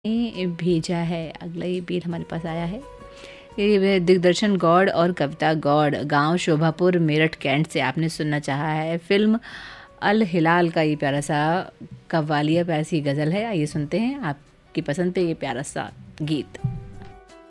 भेजा है। अगला ये ईमेल हमारे पास आया है। ये दिग्दर्शन गौड़ और कविता गौड़, गांव शोभापुर, मेरठ, कैंट से आपने सुनना चाहा है फिल्म अल हिलाल का ये प्यारा सा कव्वालिया प्यारी सी गज़ल है। आइए सुनते हैं आपकी पसंद पे ये प्यारा सा गीत।